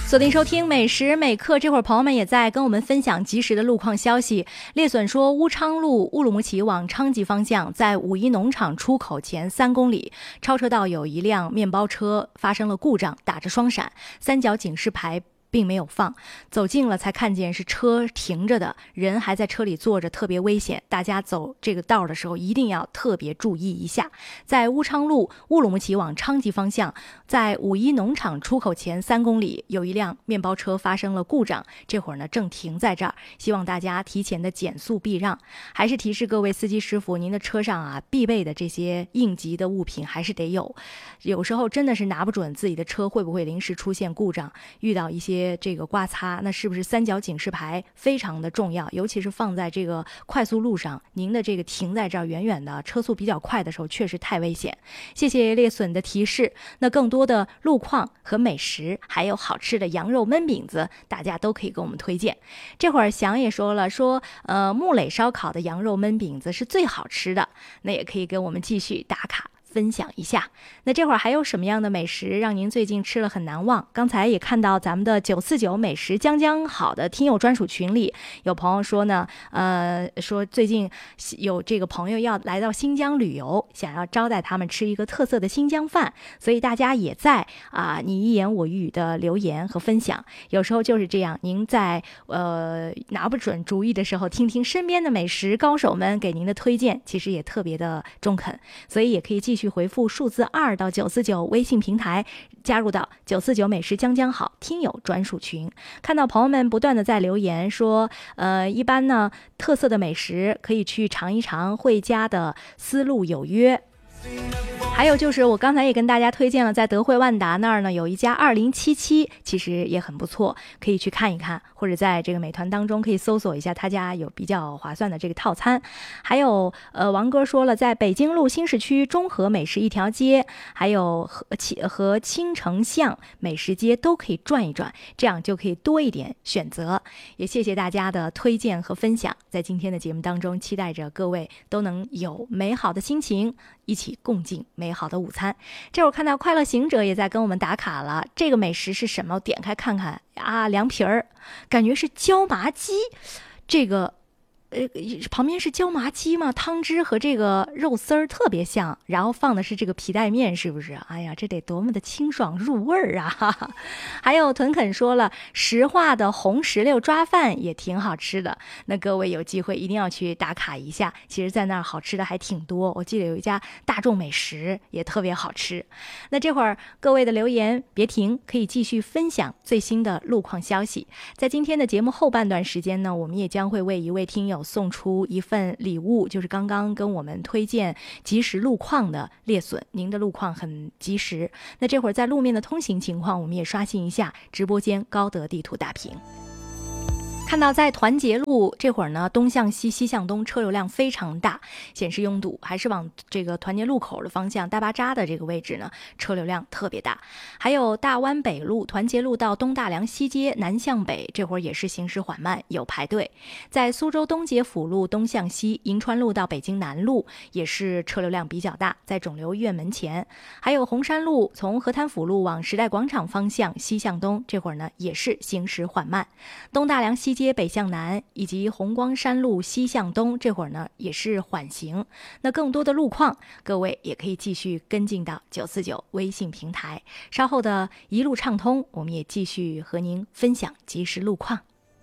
锁定收听每时每刻，这会儿朋友们也在跟我们分享及时的路况消息。列损说，乌昌路乌鲁木齐往昌吉方向，在五一农场出口前3公里，超车道有一辆面包车发生了故障，打着双闪，三角警示牌并没有放，走近了才看见是车停着的，人还在车里坐着，特别危险。大家走这个道的时候一定要特别注意一下。在乌昌路乌鲁木齐往昌吉方向，在五一农场出口前3公里，有一辆面包车发生了故障，这会儿呢正停在这儿，希望大家提前的减速避让。还是提示各位司机师傅，您的车上啊必备的这些应急的物品还是得有，有时候真的是拿不准自己的车会不会临时出现故障，遇到一些这个刮擦，那是不是三角警示牌非常的重要，尤其是放在这个快速路上，您的这个停在这儿远远的，车速比较快的时候确实太危险。谢谢列损的提示。那更多的路况和美食，还有好吃的羊肉焖饼子，大家都可以给我们推荐。这会儿翔也说了，说木磊烧烤的羊肉焖饼子是最好吃的，那也可以跟我们继续打卡分享一下。那这会儿还有什么样的美食让您最近吃了很难忘？刚才也看到咱们的949美食将将好的听友专属群里，有朋友说呢，说最近有这个朋友要来到新疆旅游，想要招待他们吃一个特色的新疆饭，所以大家也在你一言我一语的留言和分享。有时候就是这样，您在拿不准主意的时候，听听身边的美食高手们给您的推荐，其实也特别的中肯，所以也可以继续回复数字2到949微信平台，加入到949美食将将好听友专属群。看到朋友们不断的在留言说，一般呢特色的美食可以去尝一尝惠家的丝路有约。还有就是我刚才也跟大家推荐了，在德惠万达那儿呢有一家2077，其实也很不错，可以去看一看，或者在这个美团当中可以搜索一下他家有比较划算的这个套餐。还有王哥说了，在北京路新市区中和美食一条街，还有和青城巷美食街都可以转一转，这样就可以多一点选择。也谢谢大家的推荐和分享，在今天的节目当中，期待着各位都能有美好的心情，一起共进美好的午餐。这会儿看到快乐行者也在跟我们打卡了，这个美食是什么？点开看看啊，凉皮儿，感觉是椒麻鸡，这个旁边是椒麻鸡吗？汤汁和这个肉丝儿特别像，然后放的是这个皮带面，是不是？哎呀，这得多么的清爽入味儿啊！哈哈。还有屯垦说了，石化的红石榴抓饭也挺好吃的，那各位有机会一定要去打卡一下。其实在那儿好吃的还挺多，我记得有一家大众美食也特别好吃。那这会儿各位的留言别停，可以继续分享最新的路况消息。在今天的节目后半段时间呢，我们也将会为一位听友送出一份礼物，就是刚刚跟我们推荐及时路况的列损，您的路况很及时。那这会儿在路面的通行情况，我们也刷新一下直播间高德地图大屏。看到在团结路这会儿呢，东向西西向东车流量非常大，显示拥堵，还是往这个团结路口的方向大巴扎的这个位置呢，车流量特别大。还有大湾北路团结路到东大梁西街南向北，这会儿也是行驶缓慢，有排队。在苏州东捷辅路东向西银川路到北京南路也是车流量比较大，在肿瘤医院门前。还有红山路从河滩辅路往时代广场方向西向东，这会儿呢也是行驶缓慢。东大梁西街北向南以及红光山路西向东，这会儿呢也是缓行。那更多的路况，各位也可以继续跟进到949微信平台。稍后的一路畅通，我们也继续和您分享即时路况。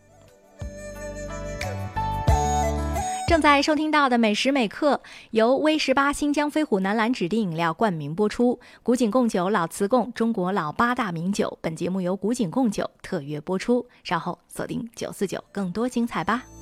正在收听到的美食美客由威18新疆飞虎南蓝指定饮料冠名播出，古井贡酒老瓷贡中国老8大名酒，本节目由古井贡酒特约播出。稍后锁定949更多精彩吧。